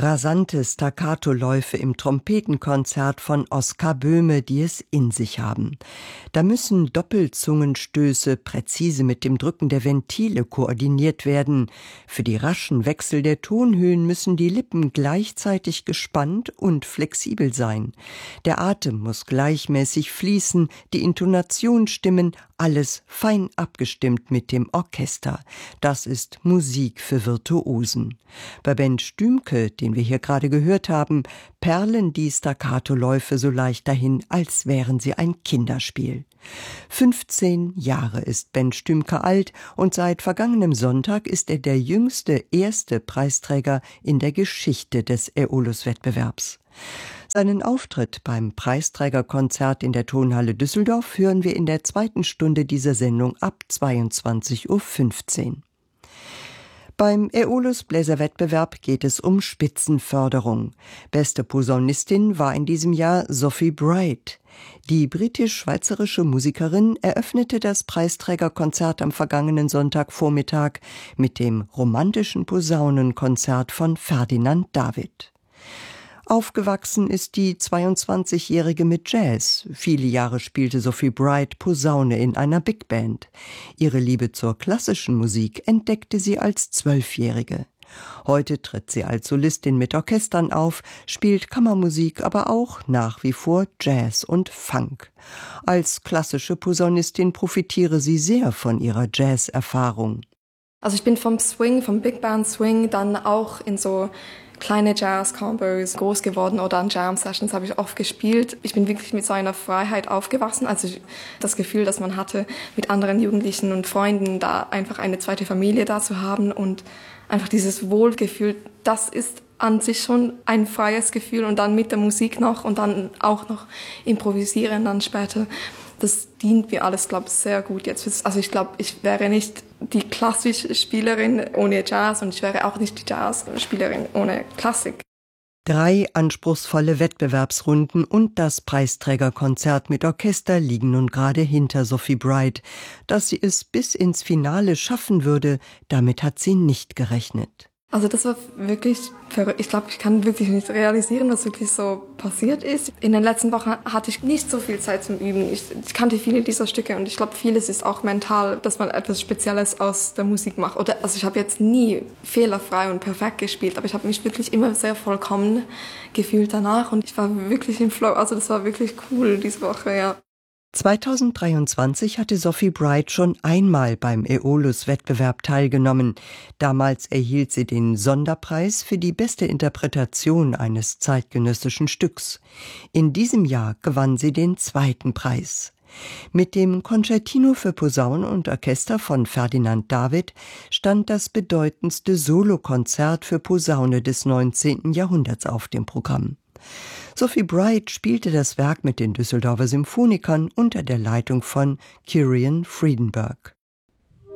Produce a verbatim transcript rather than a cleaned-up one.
Rasante Staccato-Läufe im Trompetenkonzert von Oskar Böhme, die es in sich haben. Da müssen Doppelzungenstöße präzise mit dem Drücken der Ventile koordiniert werden. Für die raschen Wechsel der Tonhöhen müssen die Lippen gleichzeitig gespannt und flexibel sein. Der Atem muss gleichmäßig fließen, die Intonation stimmen, alles fein abgestimmt mit dem Orchester. Das ist Musik für Virtuosen. Bei Ben Stümke, den wir hier gerade gehört haben, perlen die Staccato-Läufe so leicht dahin, als wären sie ein Kinderspiel. fünfzehn Jahre ist Ben Stümke alt und seit vergangenem Sonntag ist er der jüngste erste Preisträger in der Geschichte des Aeolus-Wettbewerbs. Seinen Auftritt beim Preisträgerkonzert in der Tonhalle Düsseldorf hören wir in der zweiten Stunde dieser Sendung ab zweiundzwanzig Uhr fünfzehn. Beim Aeolus-Bläserwettbewerb geht es um Spitzenförderung. Beste Posaunistin war in diesem Jahr Sophie Bright. Die britisch-schweizerische Musikerin eröffnete das Preisträgerkonzert am vergangenen Sonntagvormittag mit dem romantischen Posaunenkonzert von Ferdinand David. Aufgewachsen ist die zweiundzwanzigjährige mit Jazz. Viele Jahre spielte Sophie Bright Posaune in einer Big Band. Ihre Liebe zur klassischen Musik entdeckte sie als Zwölfjährige. Heute tritt sie als Solistin mit Orchestern auf, spielt Kammermusik, aber auch nach wie vor Jazz und Funk. Als klassische Posaunistin profitiere sie sehr von ihrer Jazz-Erfahrung. Also ich bin vom Swing, vom Big Band Swing, dann auch in so kleine Jazz-Combos groß geworden oder an Jam-Sessions habe ich oft gespielt. Ich bin wirklich mit so einer Freiheit aufgewachsen. Also das Gefühl, dass man hatte, mit anderen Jugendlichen und Freunden da einfach eine zweite Familie da zu haben und einfach dieses Wohlgefühl, das ist an sich schon ein freies Gefühl und dann mit der Musik noch und dann auch noch improvisieren dann später. Das dient mir alles, glaube ich, sehr gut jetzt. Also ich glaube, ich wäre nicht die klassische Spielerin ohne Jazz und ich wäre auch nicht die Jazzspielerin ohne Klassik. Drei anspruchsvolle Wettbewerbsrunden und das Preisträgerkonzert mit Orchester liegen nun gerade hinter Sophie Bright. Dass sie es bis ins Finale schaffen würde, damit hat sie nicht gerechnet. Also das war wirklich verrückt. Ich glaube, ich kann wirklich nicht realisieren, was wirklich so passiert ist. In den letzten Wochen hatte ich nicht so viel Zeit zum Üben. Ich, ich kannte viele dieser Stücke und ich glaube, vieles ist auch mental, dass man etwas Spezielles aus der Musik macht. Oder, also ich habe jetzt nie fehlerfrei und perfekt gespielt, aber ich habe mich wirklich immer sehr vollkommen gefühlt danach und ich war wirklich im Flow. Also das war wirklich cool diese Woche, ja. zweitausenddreiundzwanzig hatte Sophie Bright schon einmal beim Aeolus-Wettbewerb teilgenommen. Damals erhielt sie den Sonderpreis für die beste Interpretation eines zeitgenössischen Stücks. In diesem Jahr gewann sie den zweiten Preis. Mit dem Concertino für Posaune und Orchester von Ferdinand David stand das bedeutendste Solokonzert für Posaune des neunzehnten Jahrhunderts auf dem Programm. Sophie Bright spielte das Werk mit den Düsseldorfer Symphonikern unter der Leitung von Kyrian Friedenberg.